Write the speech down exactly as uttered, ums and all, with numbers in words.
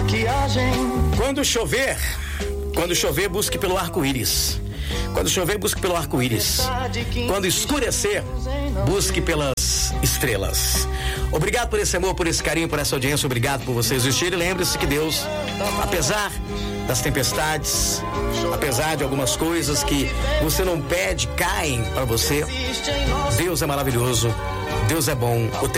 Quando chover, quando chover, busque pelo arco-íris. Quando chover, busque pelo arco-íris. Quando escurecer, busque pelas estrelas. Obrigado por esse amor, por esse carinho, por essa audiência. Obrigado por você existir. E lembre-se que Deus, apesar das tempestades, apesar de algumas coisas que você não pede, caem para você, Deus é maravilhoso, Deus é bom o tempo